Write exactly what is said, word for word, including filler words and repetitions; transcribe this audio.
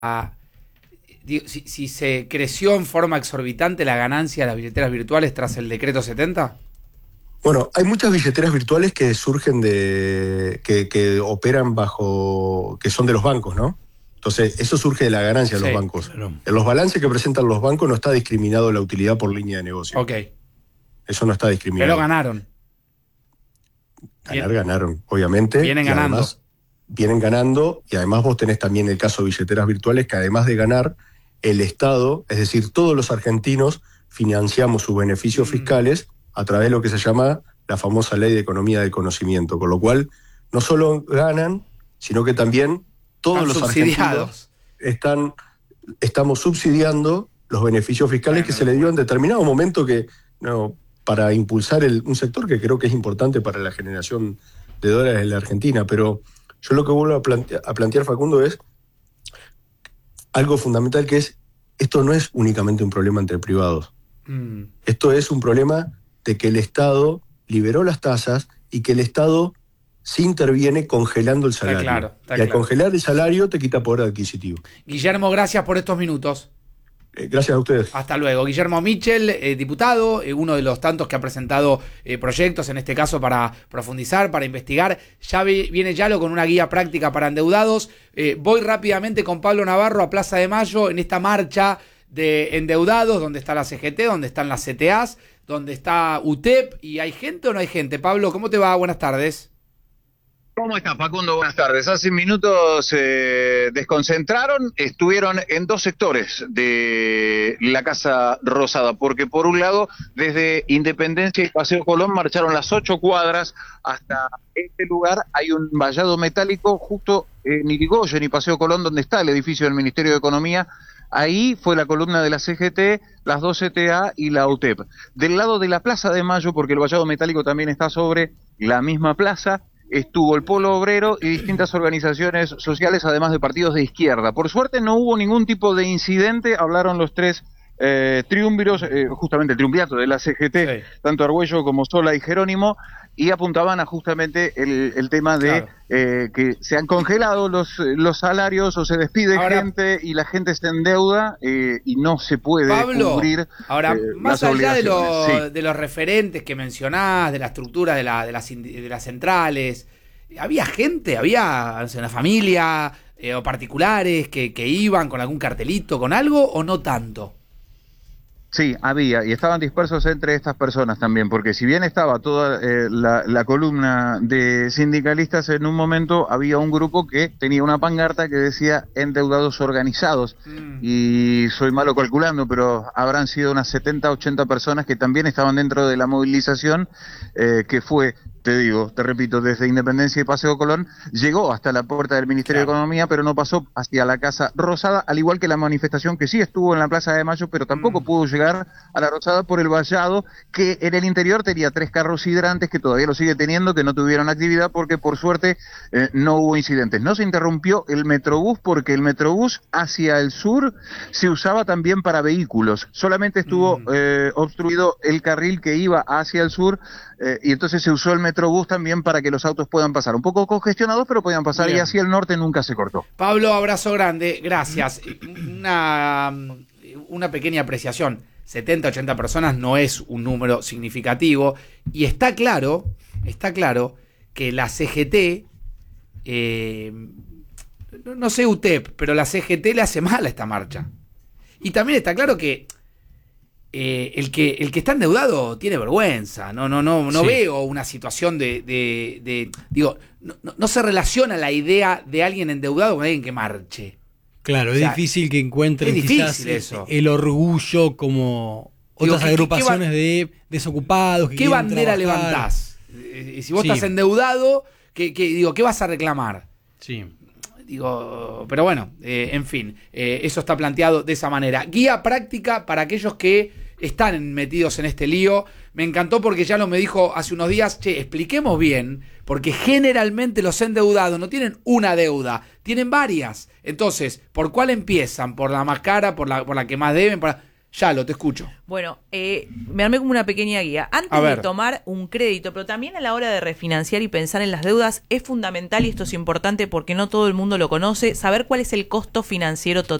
a- digo, si, si se creció en forma exorbitante la ganancia de las billeteras virtuales tras el decreto setenta? Bueno, hay muchas billeteras virtuales que surgen de. que, que operan bajo. que son de los bancos, ¿no? Entonces, eso surge de la ganancia de Sí, los bancos. claro. En los balances que presentan los bancos no está discriminado la utilidad por línea de negocio. Ok, Eso no está discriminado. pero ganaron. Ganar, Bien. ganaron, obviamente. Vienen y ganando. además, vienen ganando, y además vos tenés también el caso de billeteras virtuales, que además de ganar, el Estado, es decir, todos los argentinos, financiamos sus beneficios Mm. fiscales a través de lo que se llama la famosa Ley de Economía del Conocimiento, con lo cual no solo ganan, sino que también todos Están los subsidiados. argentinos están, estamos subsidiando los beneficios fiscales Bueno, que se le dio en determinado momento que no, para impulsar el, un sector que creo que es importante para la generación de dólares en la Argentina. Pero yo lo que vuelvo a, plante- a plantear, Facundo, es algo fundamental, que es, esto no es únicamente un problema entre privados. Mm. Esto es un problema de que el Estado liberó las tasas y que el Estado se interviene congelando el salario. claro, está y al claro. congelar el salario te quita poder adquisitivo. Guillermo, gracias por estos minutos. Eh, gracias a ustedes. Hasta luego. Guillermo Michel, eh, diputado, eh, uno de los tantos que ha presentado eh, proyectos, en este caso para profundizar, para investigar. Ya vi- viene Yalo con una guía práctica para endeudados. Eh, voy rápidamente con Pablo Navarro a Plaza de Mayo en esta marcha de endeudados, donde está la C G T, donde están las C T As, donde está U T E P. ¿Y hay gente o no hay gente? Pablo, ¿cómo te va? Buenas tardes. ¿Cómo estás, Facundo? Buenas tardes. Hace minutos se eh, desconcentraron, estuvieron en dos sectores de la Casa Rosada, porque por un lado, desde Independencia y Paseo Colón marcharon las ocho cuadras hasta este lugar. Hay un vallado metálico justo en Irigoyen y Paseo Colón, donde está el edificio del Ministerio de Economía. Ahí fue la columna de la C G T, las dos C T A y la U T E P. Del lado de la Plaza de Mayo, porque el vallado metálico también está sobre la misma plaza, estuvo el Polo Obrero y distintas organizaciones sociales, además de partidos de izquierda. Por suerte no hubo ningún tipo de incidente, hablaron los tres eh, triunviros, eh, justamente el triunvirato de la C G T, Sí. tanto Argüello como Sola y Jerónimo, y apuntaban a justamente el, el tema de Claro. eh, que se han congelado los, los salarios o se despide Ahora- gente y la gente se endeuda eh, y no se puede Pablo, cubrir ahora, eh, más las allá de, lo- obligaciones. Sí. de los referentes que mencionás, de la estructura de, la, de, las, indi- de las centrales, ¿había gente, había no sé, una familia eh, o particulares que, que iban con algún cartelito, con algo, o no tanto? Sí, había, y estaban dispersos entre estas personas también, porque si bien estaba toda eh, la, la columna de sindicalistas, en un momento había un grupo que tenía una pancarta que decía endeudados organizados, Mm. y soy malo calculando, pero habrán sido unas setenta, ochenta personas que también estaban dentro de la movilización, eh, que fue, te digo, te repito, desde Independencia y Paseo Colón, llegó hasta la puerta del Ministerio Claro. de Economía, pero no pasó hacia la Casa Rosada, al igual que la manifestación que sí estuvo en la Plaza de Mayo, pero tampoco Mm. pudo llegar a la Rosada por el vallado, que en el interior tenía tres carros hidrantes, que todavía lo sigue teniendo, que no tuvieron actividad porque por suerte eh, no hubo incidentes. No se interrumpió el Metrobús porque el Metrobús hacia el sur se usaba también para vehículos. Solamente estuvo Mm. eh, obstruido el carril que iba hacia el sur eh, y entonces se usó el Metrobús también para que los autos puedan pasar. Un poco congestionados, pero podían pasar. Bien. Y hacia el norte nunca se cortó. Pablo, abrazo grande, gracias. Una, una pequeña apreciación. setenta, ochenta personas no es un número significativo. Y está claro, está claro que la C G T, eh, no, no sé U T E P, pero la C G T le hace mal a esta marcha. Y también está claro que eh, el que el que está endeudado tiene vergüenza. No, no, no, no Sí. veo una situación de, de, de- digo, no, no- no se relaciona la idea de alguien endeudado con alguien que marche. Claro, O sea, es difícil que encuentren es difícil quizás eso. el orgullo como Digo, otras ¿qué- qué- qué agrupaciones va- de desocupados. Que ¿Qué quieren bandera trabajar. levantás? Eh, eh, si vos Sí. estás endeudado, ¿qué, qué- digo, ¿qué vas a reclamar? Sí. Digo, pero bueno, eh, en fin, eh, eso está planteado de esa manera. Guía práctica para aquellos que están metidos en este lío. Me encantó porque ya lo me dijo hace unos días, che, expliquemos bien, porque generalmente los endeudados no tienen una deuda, tienen varias. Entonces, ¿por cuál empiezan? ¿Por la más cara? ¿Por la, por la que más deben? Por la- Ya, lo te escucho. Bueno, eh, me armé como una pequeña guía. A Antes de ver. tomar un crédito, pero también a la hora de refinanciar y pensar en las deudas, es fundamental, y esto es importante porque no todo el mundo lo conoce, saber cuál es el costo financiero total.